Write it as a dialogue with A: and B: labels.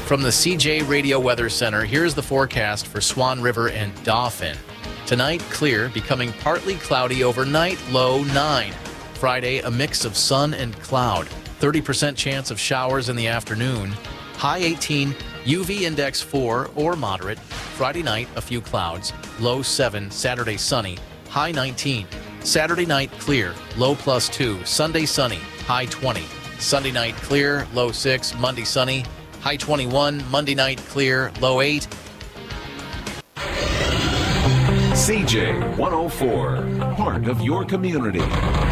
A: From the CJ Radio Weather Center, here's the forecast for Swan River and Dauphin. Tonight, clear, becoming partly cloudy overnight, low 9. Friday, a mix of sun and cloud. 30% chance of showers in the afternoon. High 18, UV index 4 or moderate. Friday night, a few clouds. Low 7, Saturday sunny. High 19. Saturday night, clear, low +2. Sunday sunny, high 20. Sunday night, clear, low 6. Monday sunny, high 21. Monday night, clear, low 8.
B: CJ 104, part of your community.